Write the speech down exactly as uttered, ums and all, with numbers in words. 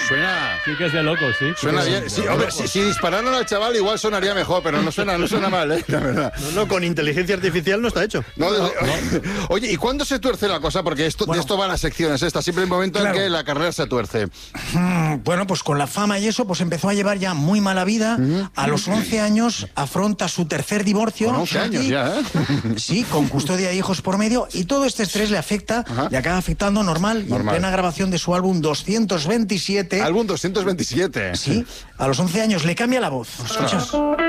Suena... Sí que es de loco, sí. Suena bien. Sí, hombre, si, si dispararan al chaval igual sonaría mejor, pero no suena, no suena mal, ¿eh? La verdad. No, no, con inteligencia artificial no está hecho. No, no, no. Oye, ¿y cuándo se tuerce la cosa? Porque esto, bueno, de esto van las secciones estas. Siempre hay un momento claro. en que la carrera se tuerce. Mm, bueno, pues con la fama y eso, pues empezó a llevar ya muy mala vida. Uh-huh. A los once años afronta su tercer divorcio. Con once años y, ya, ¿eh? Sí, con custodia de hijos por medio. Y todo este estrés le afecta, uh-huh. le acaba afectando normal. normal. Y en plena grabación de su álbum doscientos veintisiete... Álbum doscientos veintisiete. Sí, a los once años le cambia la voz. ¿Escuchas?